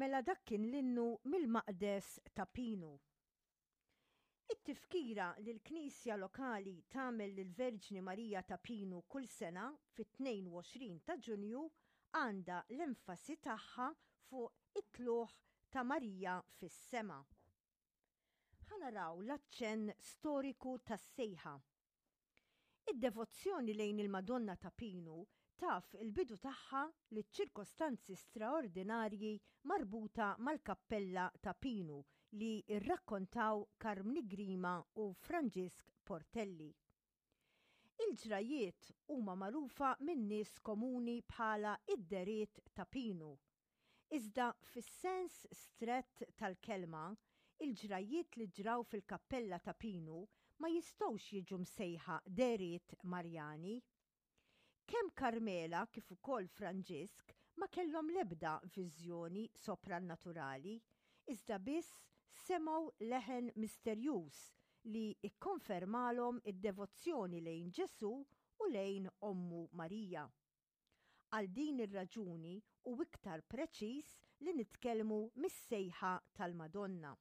Mela dak kien l-innu mill-Maqdes ta' Pinu. It-tifkira li l-Knisja lokali tagħmel lill-Verġni Marija ta' Pinu kull sena fit-22 ta' Ġunju għandha l-enfasi tagħha fuq it-tluħ ta' Marija fis-sema. Ħanaraw l-aċċenn storiku tas-sejħa. Id-devozzjoni lejn il-Madonna ta' Pinu taf il-bidu tagħha li ċirkostanzi straordinarji marbuta mal-kappella ta' Pinu li rrakkontaw Carmine Grima u Franġisk Portelli. Il-ġrajiet huma magħrufa min-nies komuni bħala id-deriet ta' Pinu. Iżda fis-sens strett tal-kelma, il-ġrajiet li ġraw fil-kappella ta' Pinu ma jistgħux jiġu msejħa deriet Marjani. Kemm Karmela kif ukoll Franġisk ma kellhom l-ebda viżjoni soprannaturali, iżda biss semgħu leħen misterjuż li ikkonfermalhom id-devozzjoni lejn Ġesu u lejn Ommu Marija. Għal din ir-raġuni u iktar preċiż li nitkellmu mis-sejħa tal-Madonna.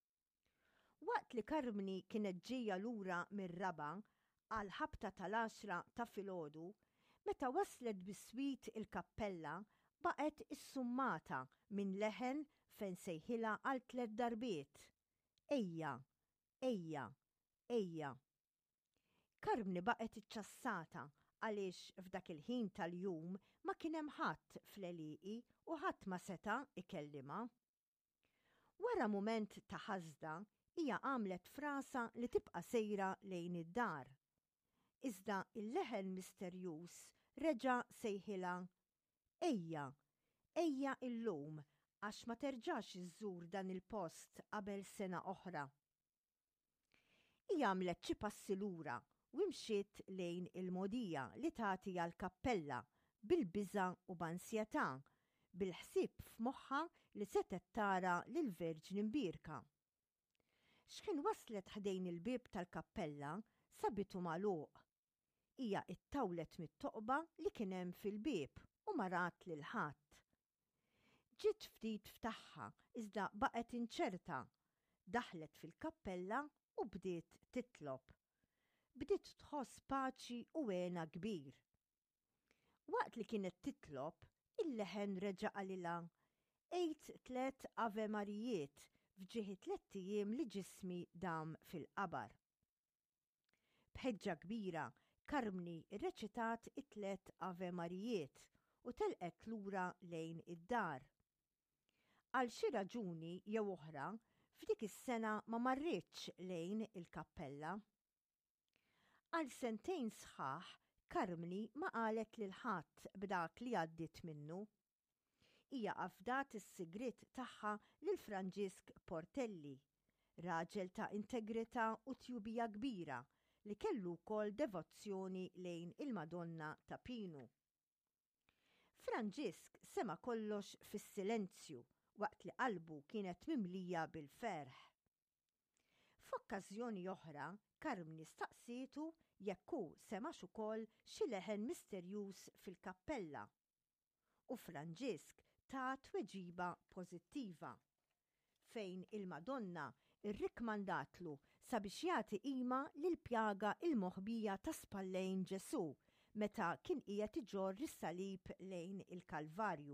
Waqt li Carmine kienet ġejja lura mir-raba għal ħabta tal-10 ta' filgħodu, meta waslet bis-swit il-kappella baqgħet issummata minn leħen fejn sejħilha għal 3 darbiet. Ejja, ejja, ejja. Carmine baqgħet iċċassata għaliex f'dak il-ħin tal-jum ma kien hemm ħadd fl-għelieqi u ħadd ma seta' ikellimha. Wara mument ta' ħażda hija għamlet frasa li tibqa' sejra lejn id-dar. Iżda il-leħen misterjuż reġa' sejħilha ejja, ejja illum għax ma terġax iżżur dan il-post qabel sena oħra. Hija għamlet xi passi lura u mxiet lejn il-mogħdija li tagħti għall-kappella bil-biża' u b'ansjetà, bil-ħsieb f'moħħha li setet tara lill-Verġni mbierka. X'kien waslet ħdejn il-bieb tal-kappella sabitu magħluq. Hija ttawlet mit-toqba li kien hemm fil-bieb u ma rat lil ħadd. Ġiet ftit ftaħħa iżda baqgħet inċerta, daħlet fil-kappella u bdiet titlob. Bdiet tħoss paċi u għena kbir. Waqt li kienet titlob, il-leħen reġa' għalilha ejt 3 Ave Marijiet fġieħi 3 ijiem li ġismi dam fil-qabar. B'ħeġġa kbira, Carmine irreċitat it-3 Ave Marijiet u telqet lura lejn id-dar. Għal xi raġuni jew oħra, f'dik is-sena ma marritx lejn il-kappella. Għal sentejn sħaħ, Carmine ma qalet lil ħadd b'dak li għaddiet minnu. Hija qafdat is-sigriet tagħha lil Franġisk Portelli, raġel ta' integrità u tjubija kbira li kellu wkoll devozzjoni lejn il-Madonna ta' Pinu. Franġisk sema kollox fis-silenzju waqt li qalbu kienet mimlija bil-ferħ. F'okkażjoni oħra, Carmine staqsietu jekk hu semax ukoll xi leħen misterjuż fil-kappella. U Franġisk ta' tweġiba pożittiva, fejn il-Madonna irrikmandatlu sabiex jagħti qima lill-pjaga il-moħbija ta' spallejn Ġesu meta kien qiegħed iġorr is-salib lejn il-Kalvarju.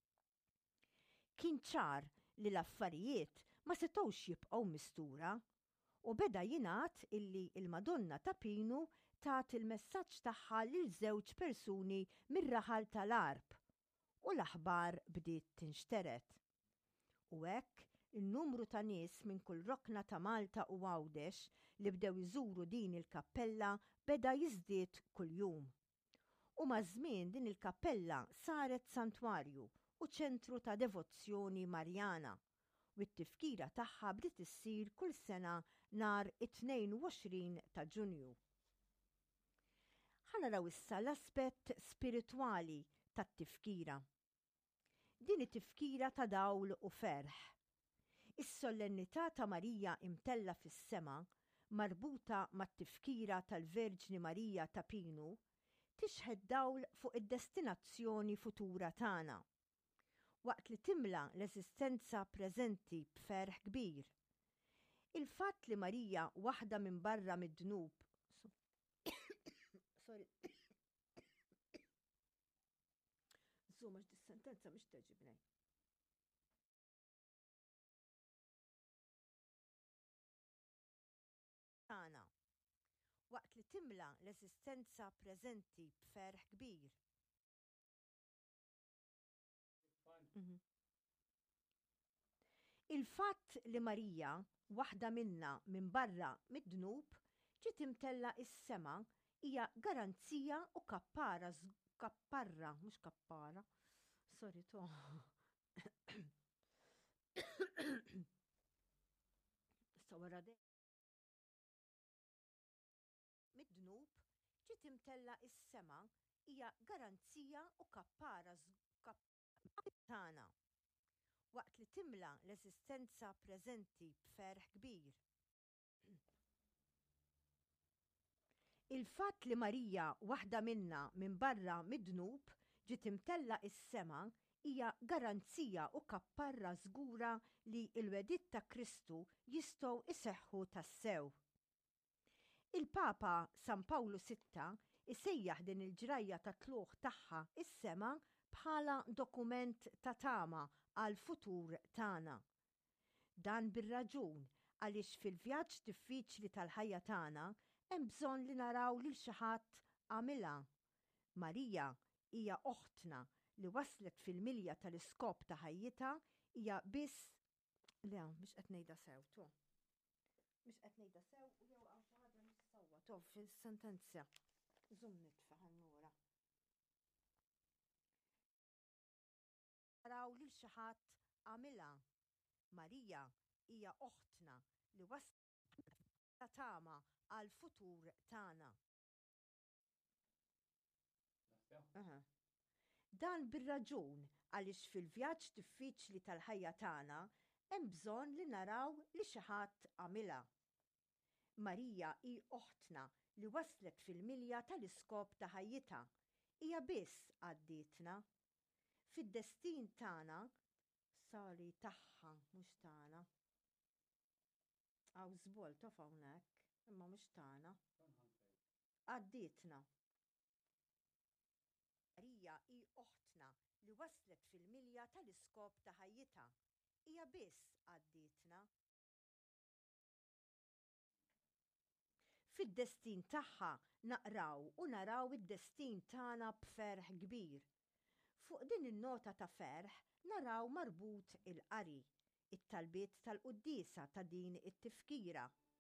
Kien ċar li l-affarijiet ma setgħux jibqgħu mistura u beda jingħad illi il-Madonna ta' Pinu tat il-messaġġ tagħha lil 2 persuni mir-raħal tal-Arb u l-aħbar bdiet tinxteret. U hekk in-numru ta' nies minn kull rokna ta' Malta u Għawdex li bdew iżuru din il-kappella beda jiżdied kuljum. U maż-żmien din il-kappella saret santwarju u ċentru ta' devozzjoni Marjana u t-tifkira tagħha bdiet issir kull sena nhar it-22 ta' Ġunju. Ħanaraw issa l-aspett spiritwali tat-tifkira. Din it-tifkira ta' dawl u ferħ. Is-solennità ta' Marija imtella fis-sema, marbuta mat-tifkira tal-Verġni Marija ta' Pinu, tixħed dawl fuq id-destinazzjoni futura tagħna. waqt li timla l-eżistenza preżenti b'ferħ kbir. Il-fatt li Marija waħda minn barra mid-dnub sorry. Żuma dis-sentenza mhix teġibni. Tana. Waqt li timla l-eżistenza preżenti b'ferħ kbir. Il-fatt li Marija, waħda minna minn barra mid-dnub, ġiet imtella is-sema hija garanzija u kapparra, mhux kappara. Sorry to. Sawara mid-dnub ġiet imtella is-sema hija garanzija u kapparra tagħna. Waqt li timla l-eżistenza preżenti b'ferħ kbir. Il-fatt li Marija waħda minna minn barra mid-dnub ġiet imtella is-sema hija garanzija u kapparra żgura li l-wedid ta' Kristu jistgħu iseħħu tas-sew. Il-Papa San Pawlu VI isejjaħ din il-ġrajja ta' tluħ tagħha is-sema bħala dokument ta' tama għal-futur tagħna. Dan bir-raġun għaliex fil-vjaġġ diffiċli tal-ħajja tagħna hemm bżonn li naraw lil xi ħadd għamilha. Marija hija oħtna li waslet fil-milja tal-iskop ta' ħajjitha hija biss le mhux qed ngħidha sew tu. Mhux qed ngħidha sew u jew għaw xi ħaġa missewwa tu fis-sentenzja. Żum nitfa' ħannura. Naraw lil xi ħadd għamilha. Marija hija oħtna li waslet ta' tama għal-futur tagħna. Dan bir-raġun għaliex fil-vjaġġ diffiċli tal-ħajja tagħna hemm bżonn li naraw li xi ħadd għamilha. Marija hi oħtna li waslet fil-milja tal-iskop ta' ħajjitha. Hija biss għaddietna. Fid-destin tagħna sali tagħha mhux tagħna. Għaw żbol tof hawnhekk, imma mhux tagħna. Għaddietna. Marija hi oħtna li waslet fil-milja tal-iskop ta' ħajjitha. Hija biss għaddietna. Fid-destin tagħha naqraw u naraw id-destin tagħna b'ferħ kbir. Fuq din in-nota ta' ferħ naraw marbut il-qari, it-talbiet tal-quddiesa ta' din it-tifkira.